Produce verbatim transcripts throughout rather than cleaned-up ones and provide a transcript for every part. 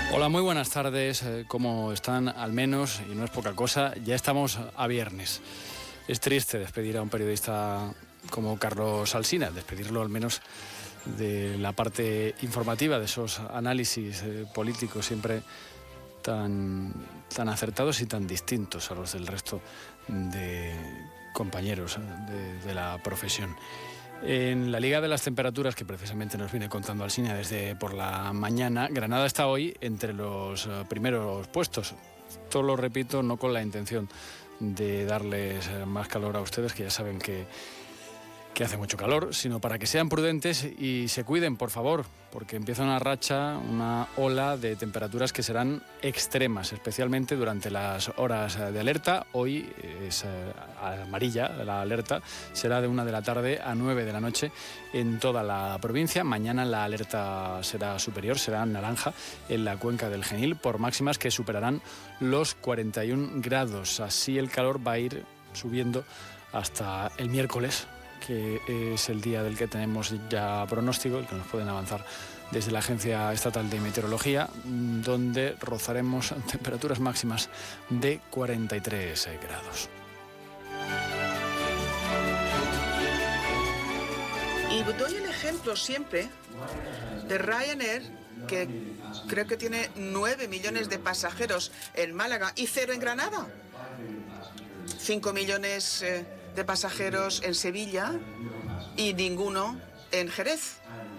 Hola, muy buenas tardes. ¿Cómo están? Al menos, y no es poca cosa, ya estamos a viernes. Es triste despedir a un periodista como Carlos Alsina, despedirlo al menos de la parte informativa, de esos análisis eh, políticos siempre tan, tan acertados y tan distintos a los del resto de compañeros de, de la profesión. En la Liga de las Temperaturas, que precisamente nos viene contando Alsina desde por la mañana, Granada está hoy entre los primeros puestos. Esto lo repito no con la intención de darles más calor a ustedes, que ya saben que, que hace mucho calor, sino para que sean prudentes y se cuiden, por favor, porque empieza una racha, una ola de temperaturas que serán extremas, especialmente durante las horas de alerta. Hoy es amarilla la alerta, será de una de la tarde a nueve de la noche en toda la provincia. Mañana la alerta será superior, será naranja en la cuenca del Genil, por máximas que superarán los cuarenta y un grados. Así el calor va a ir subiendo hasta el miércoles, que es el día del que tenemos ya pronóstico, el que nos pueden avanzar desde la Agencia Estatal de Meteorología, donde rozaremos temperaturas máximas de cuarenta y tres grados. Y doy el ejemplo siempre de Ryanair, que creo que tiene nueve millones de pasajeros en Málaga y cero en Granada. cinco millones eh, de pasajeros en Sevilla y ninguno en Jerez.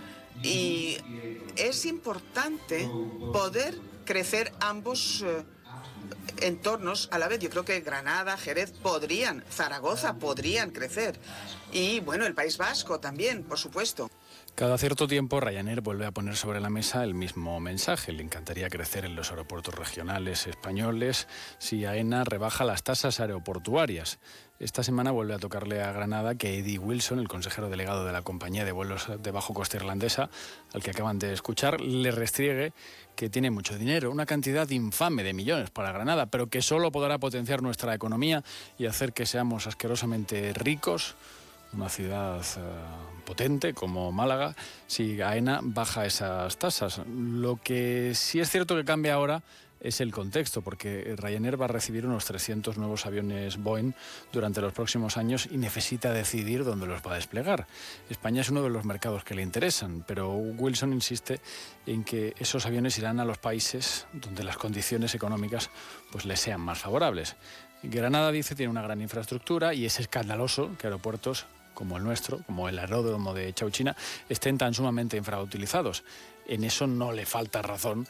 Y es importante poder crecer ambos eh, entornos a la vez. Yo creo que Granada, Jerez podrían, Zaragoza podrían crecer. Y bueno, el País Vasco también, por supuesto. Cada cierto tiempo Ryanair vuelve a poner sobre la mesa el mismo mensaje. Le encantaría crecer en los aeropuertos regionales españoles si AENA rebaja las tasas aeroportuarias. Esta semana vuelve a tocarle a Granada que Eddie Wilson, el consejero delegado de la compañía de vuelos de bajo coste irlandesa, al que acaban de escuchar, le restriegue que tiene mucho dinero, una cantidad infame de millones para Granada, pero que solo podrá potenciar nuestra economía y hacer que seamos asquerosamente ricos, una ciudad uh, potente como Málaga, si AENA baja esas tasas. Lo que sí es cierto que cambia ahora es el contexto, porque Ryanair va a recibir unos trescientos nuevos aviones Boeing durante los próximos años y necesita decidir dónde los va a desplegar. España es uno de los mercados que le interesan, pero Wilson insiste en que esos aviones irán a los países donde las condiciones económicas pues, les sean más favorables. Granada, dice, tiene una gran infraestructura y es escandaloso que aeropuertos como el nuestro, como el aeródromo de Chauchina, estén tan sumamente infrautilizados. En eso no le falta razón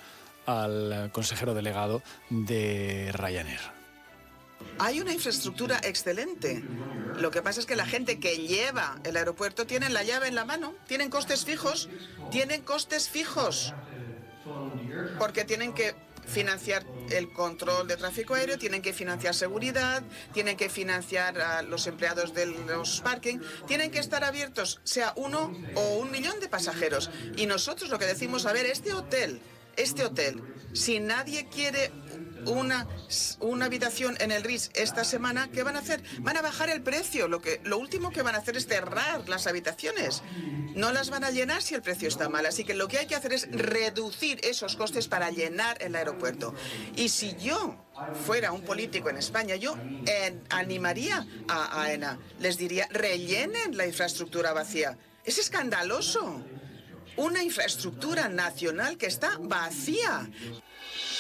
al consejero delegado de Ryanair. Hay una infraestructura excelente. Lo que pasa es que la gente que lleva el aeropuerto tiene la llave en la mano, tienen costes fijos, tienen costes fijos, porque tienen que financiar el control de tráfico aéreo, tienen que financiar seguridad, tienen que financiar a los empleados de los parking, tienen que estar abiertos, sea uno o un millón de pasajeros. Y nosotros lo que decimos, a ver, este hotel, este hotel, si nadie quiere una, una habitación en el Ritz esta semana, ¿qué van a hacer? Van a bajar el precio. Lo, que, lo último que van a hacer es cerrar las habitaciones. No las van a llenar si el precio está mal. Así que lo que hay que hacer es reducir esos costes para llenar el aeropuerto. Y si yo fuera un político en España, yo eh, animaría a AENA. Les diría, rellenen la infraestructura vacía. Es escandaloso. Una infraestructura nacional que está vacía.